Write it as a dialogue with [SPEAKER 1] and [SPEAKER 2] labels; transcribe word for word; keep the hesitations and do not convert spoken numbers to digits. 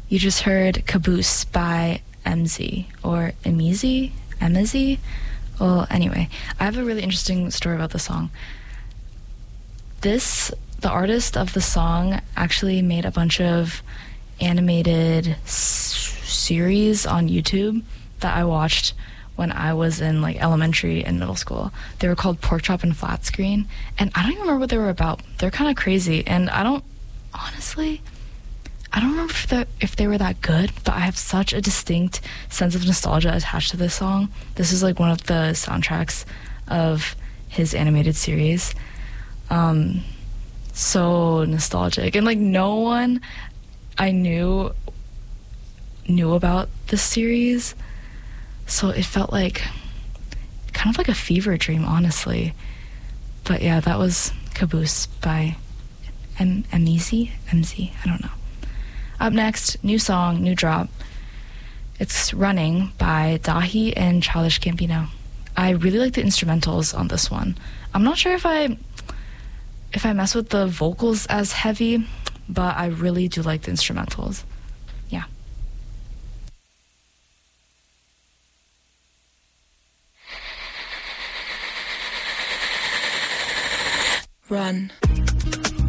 [SPEAKER 1] You just heard Caboose by M Z, or Emizi? Emizi? Well, anyway, I have a really interesting story about the song. This, the artist of the song actually made a bunch of animated s- series on YouTube that I watched when I was in like elementary and middle school. They were called Pork Chop and Flat Screen, and I don't even remember what they were about. They're kind of crazy, and I don't, honestly, I don't remember if, the, if they were that good, but I have such a distinct sense of nostalgia attached to this song. This is like one of the soundtracks of his animated series. Um, so nostalgic, and like no one I knew knew about this series, so it felt like kind of like a fever dream, honestly. But yeah, that was Caboose by M Emizi? M Z? I don't know. Up next, new song, new drop. It's Running by Dahi and Childish Gambino. I really like the instrumentals on this one. I'm not sure if I if I mess with the vocals as heavy, but I really do like the instrumentals. Yeah.
[SPEAKER 2] Run.